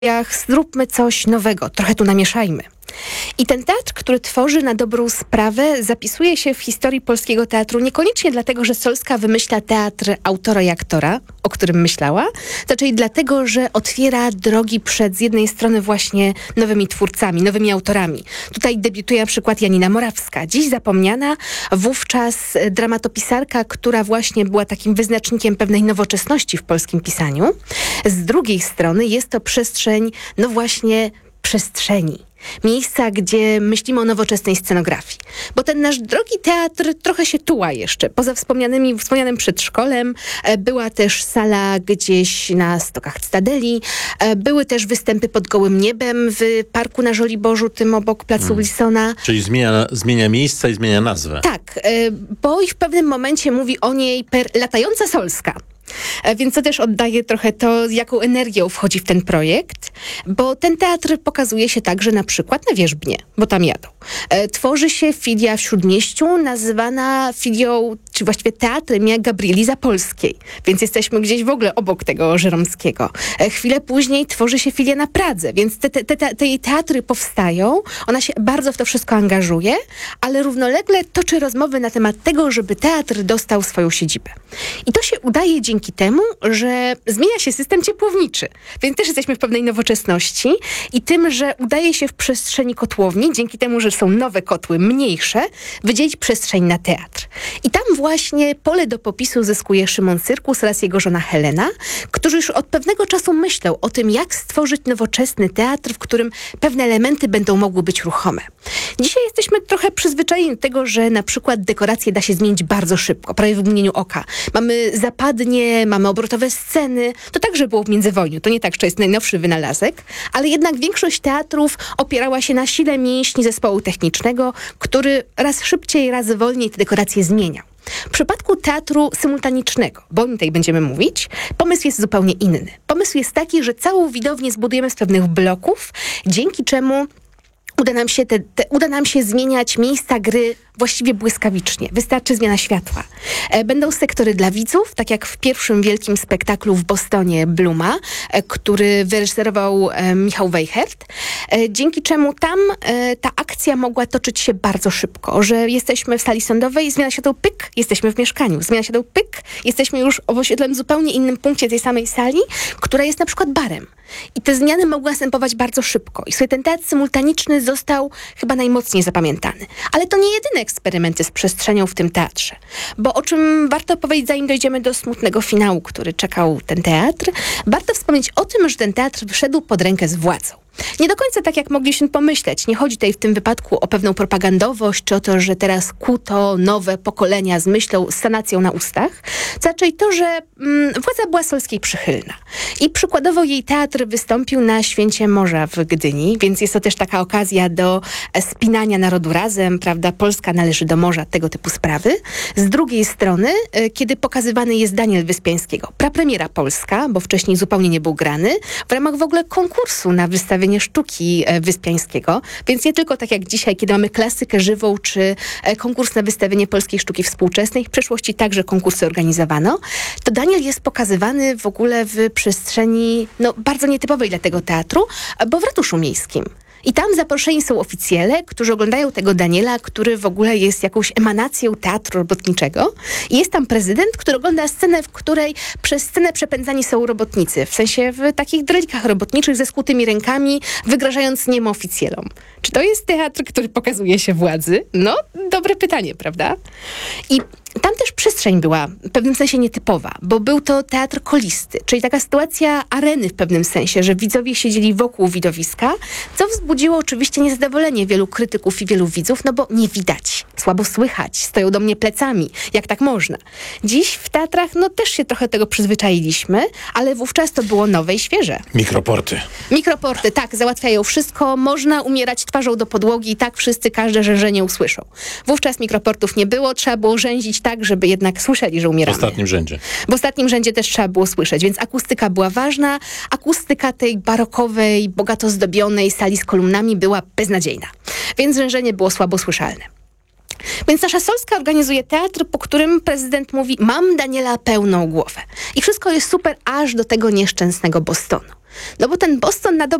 zróbmy coś nowego, trochę tu namieszajmy. I ten teatr, który tworzy na dobrą sprawę, zapisuje się w historii polskiego teatru niekoniecznie dlatego, że Solska wymyśla teatr autora i aktora, o którym myślała, raczej dlatego, że otwiera drogi przed z jednej strony właśnie nowymi twórcami, nowymi autorami. Tutaj debiutuje na przykład Janina Morawska, dziś zapomniana, wówczas dramatopisarka, która właśnie była takim wyznacznikiem pewnej nowoczesności w polskim pisaniu. Z drugiej strony jest to przestrzeń, no właśnie przestrzeni. Miejsca, gdzie myślimy o nowoczesnej scenografii. Bo ten nasz drogi teatr trochę się tuła jeszcze. Poza wspomnianym przedszkolem była też sala gdzieś na stokach Cytadeli. Były też występy pod gołym niebem w parku na Żoliborzu, tym obok placu Wilsona. Czyli zmienia miejsca i zmienia nazwę. Tak, bo i w pewnym momencie mówi o niej latająca Solska. Więc to też oddaje trochę to, jaką energią wchodzi w ten projekt, bo ten teatr pokazuje się także na przykład na Wierzbnie, bo tam jadą. Tworzy się filia w Śródmieściu, nazywana filią, czy właściwie teatrem jak Gabrieli Zapolskiej, więc jesteśmy gdzieś w ogóle obok tego Żeromskiego. Chwilę później tworzy się filia na Pradze, więc te jej teatry powstają, ona się bardzo w to wszystko angażuje, ale równolegle toczy rozmowy na temat tego, żeby teatr dostał swoją siedzibę. I to się udaje dzięki temu, że zmienia się system ciepłowniczy, więc też jesteśmy w pewnej nowoczesności i tym, że udaje się w przestrzeni kotłowni, dzięki temu, że są nowe kotły, mniejsze, wydzielić przestrzeń na teatr. I tam właśnie pole do popisu zyskuje Szymon Syrkus oraz jego żona Helena, którzy już od pewnego czasu myślą o tym, jak stworzyć nowoczesny teatr, w którym pewne elementy będą mogły być ruchome. Dzisiaj jesteśmy trochę przyzwyczajeni do tego, że na przykład dekoracje da się zmienić bardzo szybko, prawie w mgnieniu oka. Mamy zapadnie, mamy obrotowe sceny. To także było w międzywojniu. To nie tak, że to jest najnowszy wynalazek, ale jednak większość teatrów opierała się na sile mięśni zespołu technicznego, który raz szybciej, raz wolniej te dekoracje zmieniał. W przypadku teatru symultanicznego, bo o nim tutaj będziemy mówić, pomysł jest zupełnie inny. Pomysł jest taki, że całą widownię zbudujemy z pewnych bloków, dzięki czemu uda nam się zmieniać miejsca gry właściwie błyskawicznie. Wystarczy zmiana światła. Będą sektory dla widzów, tak jak w pierwszym wielkim spektaklu w Bostonie Bluma, który wyreżyserował Michał Weichert, dzięki czemu tam ta akcja mogła toczyć się bardzo szybko, że jesteśmy w sali sądowej, zmiana świateł, pyk, jesteśmy w mieszkaniu. Zmiana świateł, pyk, jesteśmy już w osiedlonym zupełnie innym punkcie tej samej sali, która jest na przykład barem. I te zmiany mogły następować bardzo szybko. I sobie ten teatr symultaniczny został chyba najmocniej zapamiętany. Ale to nie jedyne eksperymenty z przestrzenią w tym teatrze. Bo o czym warto powiedzieć, zanim dojdziemy do smutnego finału, który czekał ten teatr, warto wspomnieć o tym, że ten teatr wyszedł pod rękę z władzą. Nie do końca tak, jak mogliśmy pomyśleć. Nie chodzi tutaj w tym wypadku o pewną propagandowość, czy o to, że teraz kuto nowe pokolenia z myślą, z sanacją na ustach. To raczej to, że władza była Solskiej przychylna. I przykładowo jej teatr wystąpił na Święcie Morza w Gdyni, więc jest to też taka okazja do spinania narodu razem, prawda? Polska należy do morza, tego typu sprawy. Z drugiej strony, kiedy pokazywany jest Daniel Wyspiańskiego, prapremiera polska, bo wcześniej zupełnie nie był grany, w ramach w ogóle konkursu na wystawienie sztuki Wyspiańskiego, więc nie tylko tak jak dzisiaj, kiedy mamy klasykę żywą, czy konkurs na wystawienie polskiej sztuki współczesnej, w przeszłości także konkursy organizowano, to Daniel jest pokazywany w ogóle w przestrzeni bardzo nietypowej dla tego teatru, bo w ratuszu miejskim. I tam zaproszeni są oficjele, którzy oglądają tego Daniela, który w ogóle jest jakąś emanacją teatru robotniczego. I jest tam prezydent, który ogląda scenę, w której przez scenę przepędzani są robotnicy. W sensie w takich drelikach robotniczych ze skutymi rękami, wygrażając niemu oficjelom. Czy to jest teatr, który pokazuje się władzy? No, dobre pytanie, prawda? I tam też przestrzeń była w pewnym sensie nietypowa, bo był to teatr kolisty, czyli taka sytuacja areny w pewnym sensie, że widzowie siedzieli wokół widowiska, co wzbudziło oczywiście niezadowolenie wielu krytyków i wielu widzów, no bo nie widać, słabo słychać, stoją do mnie plecami, jak tak można. Dziś w teatrach też się trochę tego przyzwyczailiśmy, ale wówczas to było nowe i świeże. Mikroporty, tak, załatwiają wszystko, można umierać twarzą do podłogi i tak wszyscy każde rzężenie usłyszą. Wówczas mikroportów nie było, trzeba było rzęzić tak, żeby jednak słyszeli, że umieramy. W ostatnim rzędzie też trzeba było słyszeć, więc akustyka była ważna. Akustyka tej barokowej, bogato zdobionej sali z kolumnami była beznadziejna, więc rzężenie było słabo słyszalne. Więc nasza Solska organizuje teatr, po którym prezydent mówi: mam Daniela pełną głowę. I wszystko jest super aż do tego nieszczęsnego Bostonu. No bo ten Boston na